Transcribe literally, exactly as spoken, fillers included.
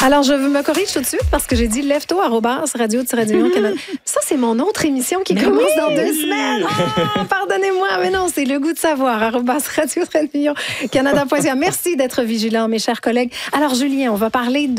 Alors, je me corrige tout de suite parce que j'ai dit lève-toi arobase radio-du Canada. Ça, c'est mon autre émission qui Mais commence oui! dans deux semaines. Oh, pardonnez-moi, mais non, c'est le goût de savoir. arobase radio-canada.ca. Merci d'être vigilant, mes chers collègues. Alors, Julien, on va parler de